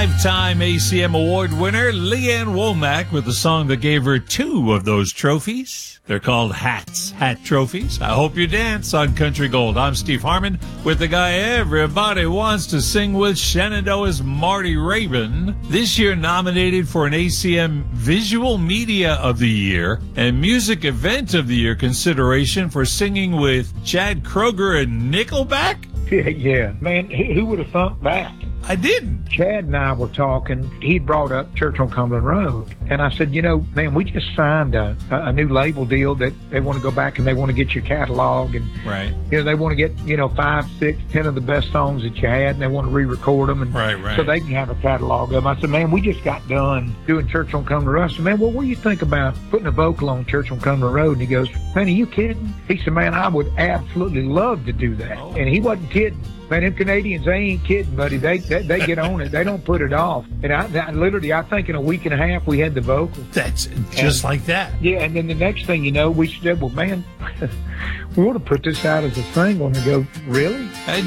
5-time ACM Award winner Leanne Womack with the song that gave her 2 of those trophies. They're called hats, hat trophies. I hope you dance on Country Gold. I'm Steve Harmon with the guy everybody wants to sing with, Shenandoah's Marty Raybon. This year nominated for an ACM Visual Media of the Year and Music Event of the Year consideration for singing with Chad Kroeger and Nickelback. Yeah, man, who would have thunk that? I didn't. Chad and I were talking. He'd brought up Church on Cumberland Road. And I said, man, we just signed a new label deal that they want to go back and they want to get your catalog. And, right. They want to get, 5, 6, 10 of the best songs that you had, and they want to re-record them. And right. So they can have a catalog of them. I said, man, we just got done doing Church on Cumberland Road. I said, man, what do you think about putting a vocal on Church on Cumberland Road? And he goes, man, are you kidding? He said, man, I would absolutely love to do that. Oh. And he wasn't kidding. Man, them Canadians, they ain't kidding, buddy. They get on it. They don't put it off. And I think in a week and a half we had the vocals. That's just like that. Yeah, and then the next thing you know, we said, well, man, we want to put this out as a single. And they go, really?